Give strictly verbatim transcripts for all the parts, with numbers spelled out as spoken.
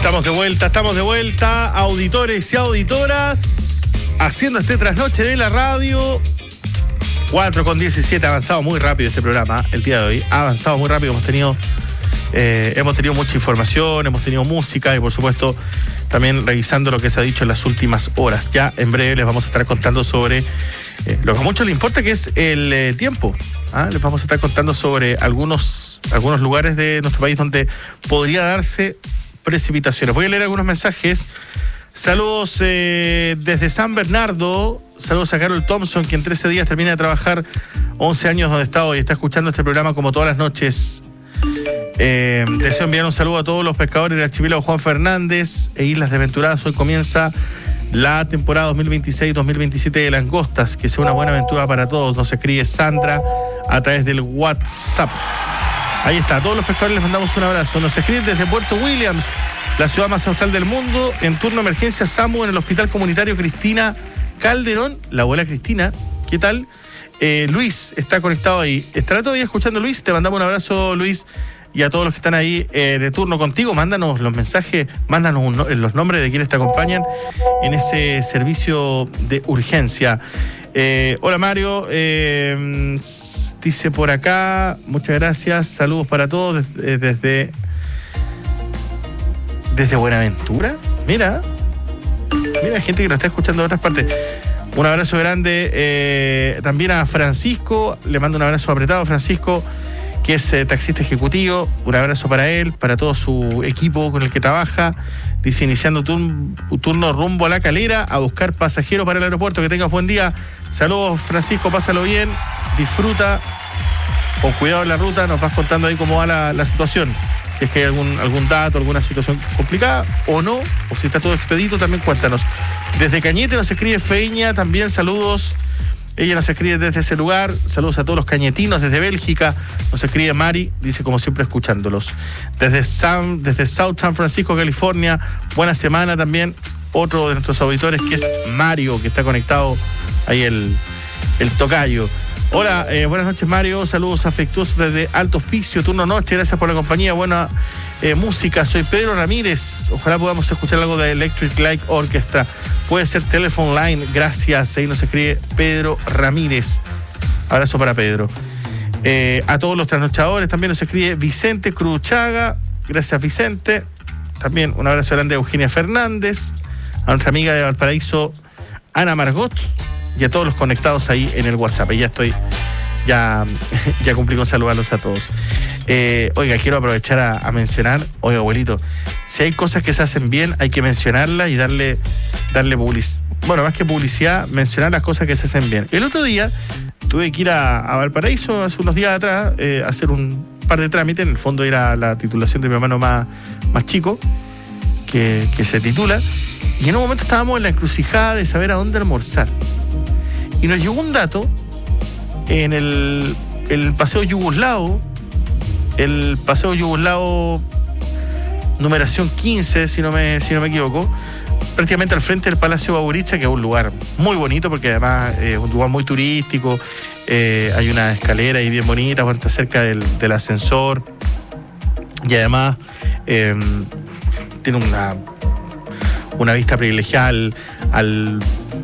Estamos de vuelta, estamos de vuelta, auditores y auditoras, haciendo este trasnoche de la radio. cuatro con diecisiete, ha avanzado muy rápido este programa el día de hoy, ha avanzado muy rápido, hemos tenido, eh, hemos tenido mucha información, hemos tenido música y por supuesto también revisando lo que se ha dicho en las últimas horas. Ya en breve les vamos a estar contando sobre eh, lo que a muchos les importa, que es el eh, tiempo. ¿ah? Les vamos a estar contando sobre algunos, algunos lugares de nuestro país donde podría darse precipitaciones. Voy a leer algunos mensajes. Saludos eh, desde San Bernardo. Saludos a Carol Thompson, que en trece días termina de trabajar once años donde está hoy. Está escuchando este programa como todas las noches. Eh, deseo enviar un saludo a todos los pescadores del archipiélago Juan Fernández e Islas Desventuradas. Hoy comienza la temporada dos mil veintiséis dos mil veintisiete de langostas. Que sea una buena aventura para todos. Nos escribe Sandra a través del WhatsApp. Ahí está, a todos los pescadores les mandamos un abrazo. Nos escriben desde Puerto Williams, la ciudad más austral del mundo. En turno de emergencia, SAMU en el Hospital Comunitario Cristina Calderón. La abuela Cristina, ¿qué tal? Eh, Luis está conectado ahí. ¿Estará todavía escuchando, Luis? Te mandamos un abrazo, Luis. Y a todos los que están ahí eh, de turno contigo, mándanos los mensajes, mándanos un, los nombres de quienes te acompañan en ese servicio de urgencia. Eh, hola Mario, eh, dice por acá, muchas gracias, saludos para todos desde, desde, desde Buenaventura. Mira, mira gente que nos está escuchando de otras partes. Un abrazo grande eh, también a Francisco, le mando un abrazo apretado a Francisco, que es eh, taxista ejecutivo. Un abrazo para él, para todo su equipo con el que trabaja. Dice, iniciando turn, turno rumbo a La Calera a buscar pasajeros para el aeropuerto. Que tengas buen día. Saludos, Francisco, pásalo bien, disfruta, con cuidado en la ruta. Nos vas contando ahí cómo va la, la situación. Si es que hay algún, algún dato, alguna situación complicada o no, o si está todo expedito, también cuéntanos. Desde Cañete nos escribe Feña, también saludos. Ella nos escribe desde ese lugar. Saludos a todos los cañetinos desde Bélgica. Nos escribe Mari, dice como siempre escuchándolos. Desde, San, desde South San Francisco, California. Buena semana también. Otro de nuestros auditores que es Mario, que está conectado ahí el, el tocayo. Hola, eh, buenas noches Mario. Saludos afectuosos desde Alto Hospicio, turno noche. Gracias por la compañía. Buena eh, música. Soy Pedro Ramírez. Ojalá podamos escuchar algo de Electric Light Orchestra. Puede ser Telephone Line, gracias. Ahí nos escribe Pedro Ramírez. Abrazo para Pedro. Eh, a todos los trasnochadores también nos escribe Vicente Cruchaga. Gracias, Vicente. También un abrazo grande a Eugenia Fernández, a nuestra amiga de Valparaíso, Ana Margot, y a todos los conectados ahí en el WhatsApp. Y ya estoy, ya, ya cumplí con saludarlos a todos. Eh, oiga, quiero aprovechar a, a mencionar, oiga, abuelito, si hay cosas que se hacen bien, hay que mencionarlas y darle, darle publicidad. Bueno, más que publicidad, mencionar las cosas que se hacen bien. El otro día tuve que ir a, a Valparaíso, hace unos días atrás, eh, a hacer un par de trámites. En el fondo era la titulación de mi hermano más, más chico, que, que se titula. Y en un momento estábamos en la encrucijada de saber a dónde almorzar. Y nos llegó un dato en el, el Paseo Yugoslavo, el Paseo Yugoslavo numeración quince, si no me, si no me equivoco, prácticamente al frente del Palacio Baburicha, que es un lugar muy bonito porque además es un lugar muy turístico, eh, hay una escalera ahí bien bonita, bueno, está cerca del, del ascensor y además eh, tiene una, una vista privilegiada al, al,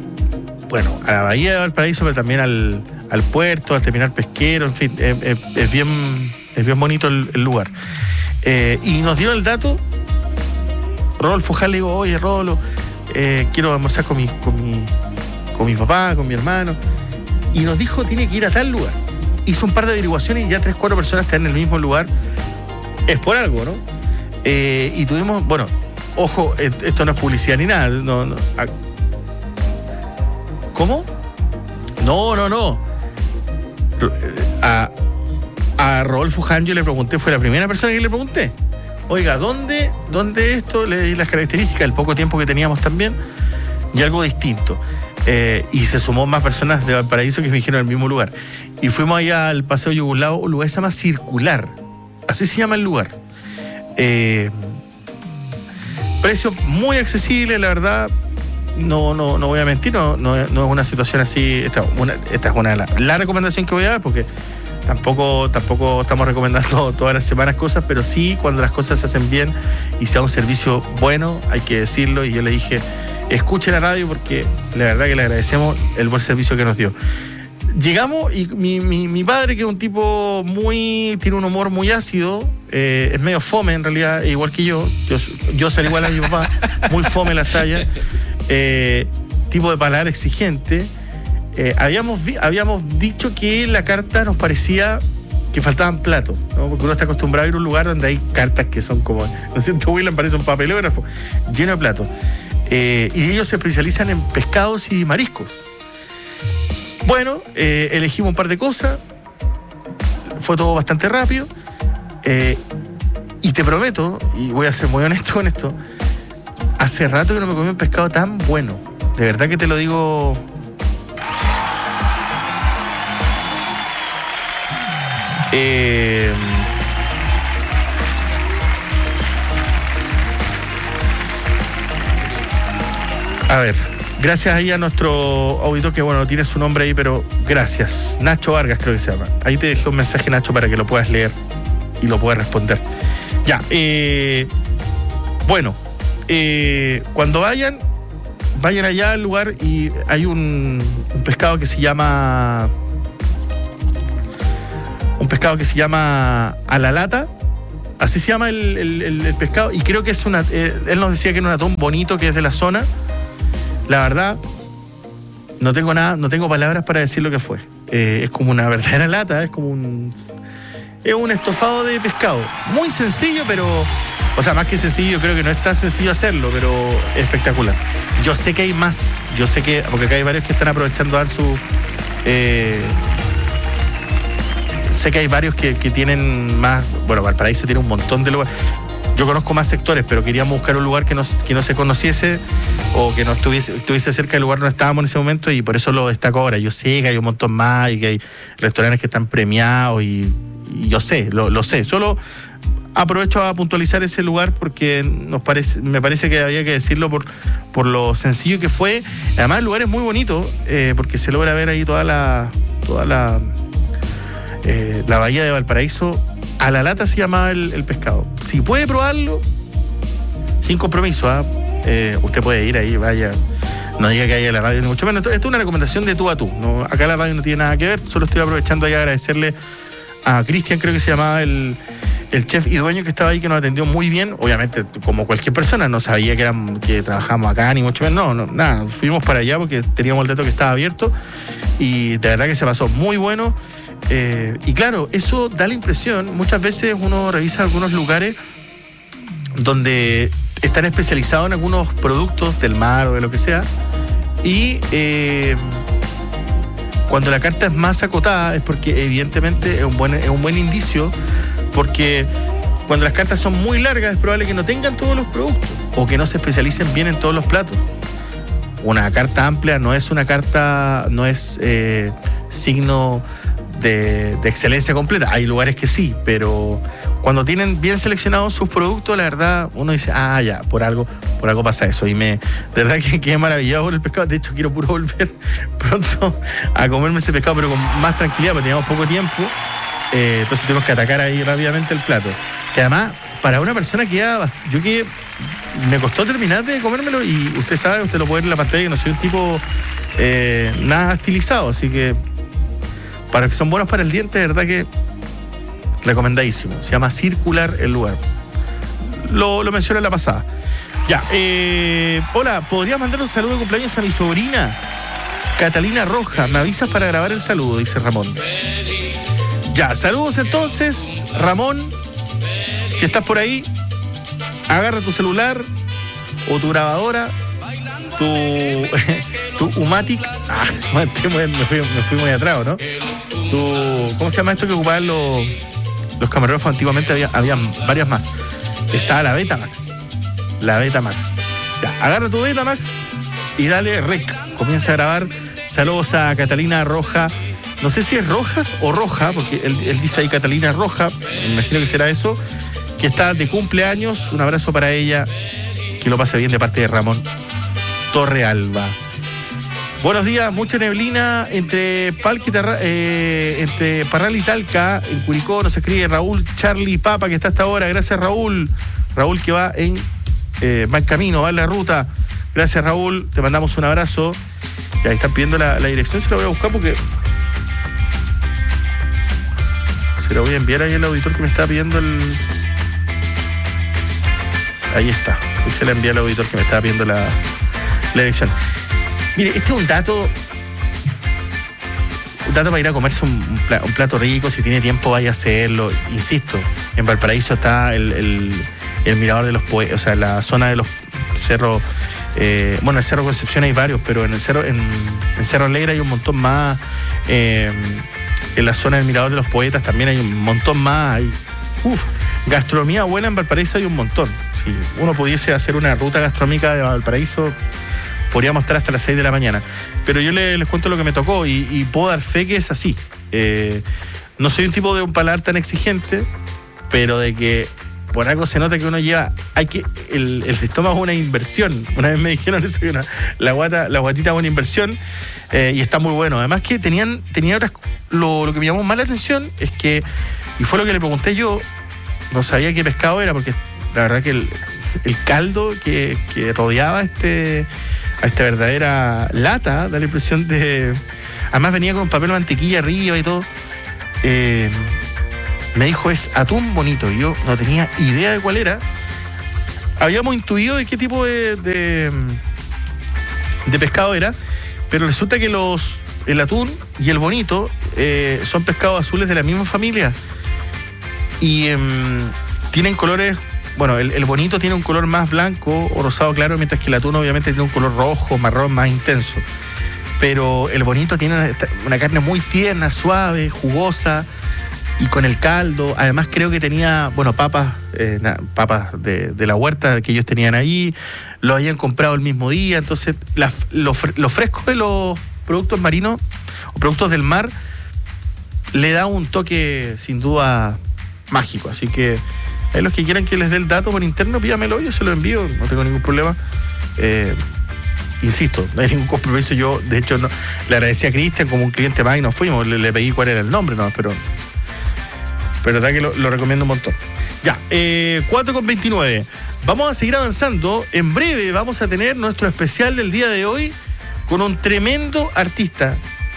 bueno, a la bahía de Valparaíso, pero también al, al puerto, al terminal pesquero, en fin, eh, eh, es bien, es bien bonito el, el lugar. Eh, y nos dieron el dato, Rodolfo Jal, le digo, oye, Rodolfo, eh, quiero almorzar con mi, con, mi, con mi papá, con mi hermano. Y nos dijo, tiene que ir a tal lugar. Hizo un par de averiguaciones y ya tres, cuatro personas están en el mismo lugar. Es por algo, ¿no? Eh, y tuvimos, bueno, ojo, esto no es publicidad ni nada. No, no, a, ¿Cómo? No, no, no. A, a Rodolfo Jal yo le pregunté, fue la primera persona que le pregunté. Oiga, ¿dónde, ¿dónde esto? Le di las características, el poco tiempo que teníamos también, y algo distinto. Eh, y se sumó más personas de Valparaíso que me dijeron el mismo lugar. Y fuimos allá al Paseo Yugoslavo, un lugar que se llama Circular. Así se llama el lugar. Eh, precios muy accesibles, la verdad. No, no, no voy a mentir, no, no, no es una situación así. Esta, una, esta es una la, la recomendación que voy a dar, porque tampoco, tampoco estamos recomendando todas las semanas cosas, pero sí cuando las cosas se hacen bien y sea un servicio bueno, hay que decirlo. Y yo le dije, escuche la radio porque la verdad que le agradecemos el buen servicio que nos dio. Llegamos y mi, mi, mi padre, que es un tipo muy, tiene un humor muy ácido, eh, es medio fome en realidad, igual que yo, yo, yo salí igual a mi papá, muy fome las tallas, eh, tipo de palabra exigente. Eh, habíamos, vi, habíamos dicho que la carta nos parecía que faltaban platos, ¿no? Porque uno está acostumbrado a ir a un lugar donde hay cartas que son como, no sé, tu William parece un papelógrafo lleno de platos, eh, y ellos se especializan en pescados y mariscos. Bueno, eh, elegimos un par de cosas, fue todo bastante rápido, eh, y te prometo, y voy a ser muy honesto con esto, hace rato que no me comí un pescado tan bueno, de verdad que te lo digo. Eh, a ver, gracias ahí a nuestro auditor, que bueno, no tiene su nombre ahí, pero gracias. Nacho Vargas creo que se llama. Ahí te dejé un mensaje, Nacho, para que lo puedas leer y lo puedas responder. Ya, eh, bueno, eh, cuando vayan, vayan allá al lugar y hay un, un pescado que se llama... Un pescado que se llama a la lata, así se llama el, el, el, el pescado, y creo que es una... Eh, él nos decía que era un atún bonito, que es de la zona. La verdad, no tengo nada, no tengo palabras para decir lo que fue. Eh, es como una verdadera lata, es como un... Es un estofado de pescado. Muy sencillo, pero... O sea, más que sencillo, yo creo que no es tan sencillo hacerlo, pero es espectacular. Yo sé que hay más, yo sé que... Porque acá hay varios que están aprovechando a dar su... Eh, sé que hay varios que, que tienen más... Bueno, Valparaíso tiene un montón de lugares. Yo conozco más sectores, pero queríamos buscar un lugar que no, que no se conociese o que no estuviese, estuviese cerca del lugar donde estábamos en ese momento, y por eso lo destaco ahora. Yo sé que hay un montón más y que hay restaurantes que están premiados y, y yo sé, lo, lo sé. Solo aprovecho a puntualizar ese lugar porque nos parece, me parece que había que decirlo por, por lo sencillo que fue. Además el lugar es muy bonito, eh, porque se logra ver ahí toda la... Toda la Eh, la bahía de Valparaíso. A la lata se llamaba el, el pescado. Si puede probarlo, sin compromiso, ¿eh? Eh, usted puede ir ahí, vaya, no diga que haya la radio ni mucho menos. Esto, esto es una recomendación de tú a tú, ¿no? Acá la radio no tiene nada que ver, solo estoy aprovechando ahí a agradecerle a Cristian, creo que se llamaba el, el chef y dueño que estaba ahí, que nos atendió muy bien. Obviamente, como cualquier persona, no sabía que, eran, que trabajamos acá, ni mucho menos. No, no, nada, fuimos para allá porque teníamos el dato que estaba abierto y de verdad que se pasó muy bueno. Eh, y claro, eso da la impresión, muchas veces uno revisa algunos lugares donde están especializados en algunos productos del mar o de lo que sea, y eh, cuando la carta es más acotada es porque evidentemente es un buen, es un buen indicio, porque cuando las cartas son muy largas es probable que no tengan todos los productos o que no se especialicen bien en todos los platos. Una carta amplia no es una carta, no es eh, signo De, de excelencia completa. Hay lugares que sí, pero cuando tienen bien seleccionados sus productos, la verdad, uno dice, ah, ya, por algo, por algo pasa eso. Y me, de verdad que quedé maravillado con el pescado. De hecho, quiero puro volver pronto a comerme ese pescado, pero con más tranquilidad, porque teníamos poco tiempo. Eh, entonces tuvimos que atacar ahí rápidamente el plato. Que además, para una persona que ya, yo que me costó terminar de comérmelo, y usted sabe, usted lo puede ver en la pantalla, que no soy un tipo eh, nada estilizado, así que para los que son buenos para el diente, de verdad que recomendadísimo. Se llama Circular el lugar. Lo, lo mencioné en la pasada. Ya, eh, hola, ¿podría mandar un saludo de cumpleaños a mi sobrina Catalina Roja? Me avisas para grabar el saludo, dice Ramón. Ya, saludos entonces, Ramón. Si estás por ahí, agarra tu celular o tu grabadora, tu, tu Umatic. Ah, me fui, me fui muy atrás, ¿no? Tu, ¿cómo se llama esto que ocupaban los, los camarógrafos antiguamente? Había, había varias más. Estaba la Betamax. La Betamax. Ya, agarra tu Betamax y dale rec. Comienza a grabar. Saludos a Catalina Roja. No sé si es Rojas o Roja, porque él, él dice ahí Catalina Roja. Me imagino que será eso. Que está de cumpleaños. Un abrazo para ella. Que lo pase bien de parte de Ramón Torrealba. Buenos días, mucha neblina entre, Palque, eh, entre Parral y Talca, en Curicó. Nos escribe Raúl Charlie Papa, que está hasta ahora. Gracias, Raúl. Raúl que va en, eh, va en camino, va en la ruta. Gracias, Raúl. Te mandamos un abrazo. Ya están pidiendo la, la dirección, se la voy a buscar porque se la voy a enviar ahí al auditor que me está pidiendo el... Ahí está. Ahí se la envía al auditor que me estaba pidiendo la, la dirección. Mire, este es un dato, un dato para ir a comerse un, un, plato, un plato rico, si tiene tiempo vaya a hacerlo. Insisto, en Valparaíso está el, el, el mirador de los Poetas, o sea, la zona de los cerros, eh, bueno, en el Cerro Concepción hay varios, pero en el Cerro, en, en Cerro Alegre hay un montón más, eh, en la zona del mirador de los Poetas también hay un montón más, hay, uf, gastronomía buena en Valparaíso hay un montón. Si uno pudiese hacer una ruta gastronómica de Valparaíso, podríamos estar hasta las seis de la mañana. Pero yo les, les cuento lo que me tocó y, y puedo dar fe que es así. Eh, no soy un tipo de un paladar tan exigente, pero de que por algo se nota que uno lleva... hay que el, el estómago es una inversión. Una vez me dijeron eso, que una, la, guata, la guatita es una inversión eh, y está muy bueno. Además que tenían, tenían otras... Lo, lo que me llamó más la atención es que, y fue lo que le pregunté yo, no sabía qué pescado era, porque la verdad que el, el caldo que, que rodeaba este... a esta verdadera lata, da la impresión de... Además venía con un papel de mantequilla arriba y todo. Eh, me dijo, es atún bonito. Yo no tenía idea de cuál era. Habíamos intuido de qué tipo de, de, de pescado era, pero resulta que los el atún y el bonito eh, son pescados azules de la misma familia. Y eh, tienen colores... Bueno, el, el bonito tiene un color más blanco o rosado claro, mientras que el atún obviamente tiene un color rojo, marrón, más intenso. Pero el bonito tiene una, una carne muy tierna, suave, jugosa y con el caldo. Además creo que tenía, bueno, papas, eh, na, papas de, de la huerta que ellos tenían ahí. Lo habían comprado el mismo día. Entonces, la, lo, lo fresco de los productos marinos o productos del mar le da un toque sin duda mágico. Así que... Hay los que quieran que les dé el dato por interno, pídamelo, yo se lo envío, no tengo ningún problema. Eh, insisto, no hay ningún compromiso. Yo, de hecho, no, le agradecí a Cristian como un cliente más y nos fuimos, le, le pedí cuál era el nombre, no, pero pero verdad que lo, lo recomiendo un montón. Ya, eh, cuatro con veintinueve. Vamos a seguir avanzando. En breve vamos a tener nuestro especial del día de hoy con un tremendo artista.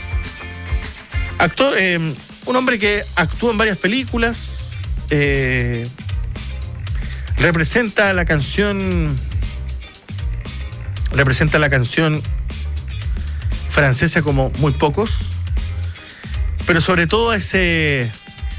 Actor, eh, un hombre que actúa en varias películas. Eh, representa la canción representa la canción francesa como muy pocos, pero sobre todo a ese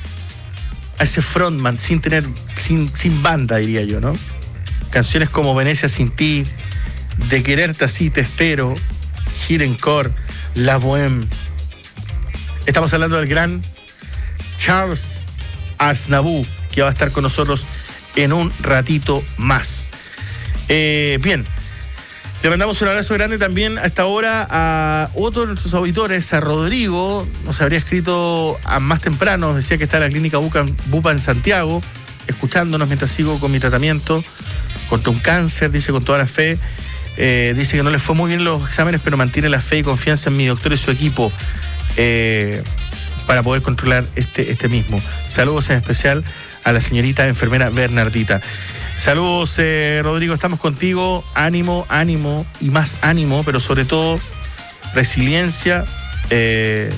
a ese frontman sin tener sin, sin banda, diría yo, ¿no? Canciones como Venecia sin ti, De quererte así te espero, Girencourt, La Bohème. Estamos hablando del gran Charles Aznavour, que va a estar con nosotros en un ratito más. Eh, bien, le mandamos un abrazo grande también a esta hora a otro de nuestros auditores, a Rodrigo. Nos habría escrito a más temprano, nos decía que está en la clínica Bupa, Bupa en Santiago, escuchándonos mientras sigo con mi tratamiento contra un cáncer, dice con toda la fe. Eh, dice que no le fue muy bien los exámenes, pero mantiene la fe y confianza en mi doctor y su equipo eh, para poder controlar este, este mismo. Saludos en especial a la señorita enfermera Bernardita. Saludos, eh, Rodrigo, estamos contigo. Ánimo, ánimo y más ánimo, pero sobre todo resiliencia. Eh,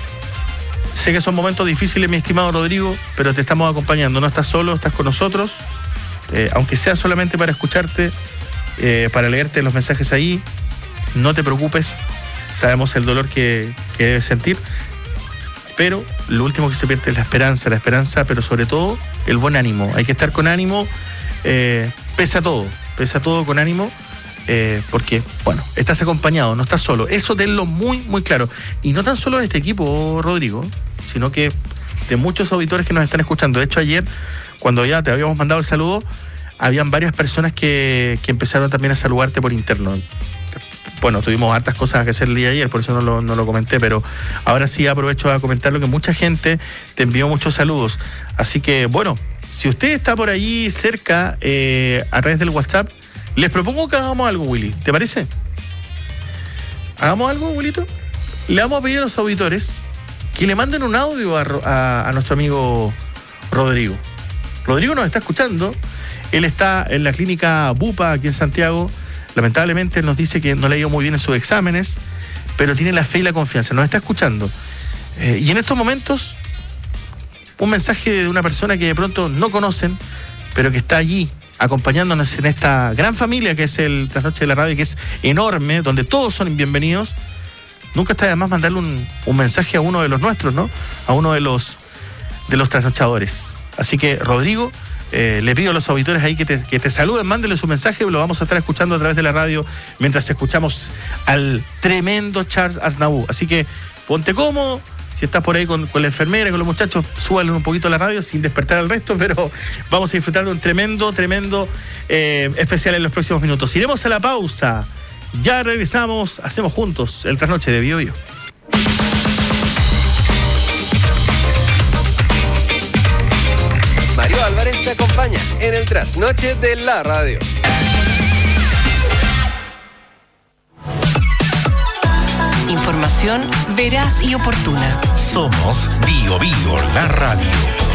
sé que son momentos difíciles, mi estimado Rodrigo, pero te estamos acompañando. No estás solo, estás con nosotros. Eh, aunque sea solamente para escucharte, eh, para leerte los mensajes ahí, no te preocupes. Sabemos el dolor que, que debes sentir. Pero lo último que se pierde es la esperanza, la esperanza, pero sobre todo el buen ánimo. Hay que estar con ánimo, eh, pesa todo, pesa todo con ánimo, eh, porque, bueno, estás acompañado, no estás solo. Eso tenlo muy, muy claro. Y no tan solo de este equipo, Rodrigo, sino que de muchos auditores que nos están escuchando. De hecho, ayer, cuando ya te habíamos mandado el saludo, habían varias personas que, que empezaron también a saludarte por interno. Bueno, tuvimos hartas cosas que hacer el día de ayer, por eso no lo, no lo comenté, pero ahora sí aprovecho a comentarlo, que mucha gente te envió muchos saludos. Así que, bueno, si usted está por ahí cerca, eh, a través del WhatsApp, les propongo que hagamos algo, Willy. ¿Te parece? hagamos algo, abuelito. Le vamos a pedir a los auditores que le manden un audio a, a, a nuestro amigo Rodrigo. Rodrigo nos está escuchando. Él está en la clínica Bupa aquí en Santiago. Lamentablemente nos dice que no le ha ido muy bien en sus exámenes, pero tiene la fe y la confianza. Nos está escuchando. Eh, y en estos momentos, un mensaje de una persona que de pronto no conocen, pero que está allí acompañándonos en esta gran familia que es el Trasnoche de la Radio, que es enorme, donde todos son bienvenidos. Nunca está de más mandarle un, un mensaje a uno de los nuestros, ¿no? A uno de los, de los trasnochadores. Así que, Rodrigo, eh, le pido a los auditores ahí que te, que te saluden, mándenle su mensaje, lo vamos a estar escuchando a través de la radio mientras escuchamos al tremendo Charles Aznavour. Así que, ponte cómodo. Si estás por ahí con, con la enfermera, con los muchachos, súbale un poquito a la radio sin despertar al resto, pero vamos a disfrutar de un tremendo, tremendo eh, especial en los próximos minutos. Iremos a la pausa. Ya regresamos, hacemos juntos el Trasnoche de Bio Bio. Mario Álvarez te acompaña en el Trasnoche de la Radio. Información veraz y oportuna. Somos Bio Bio, la radio.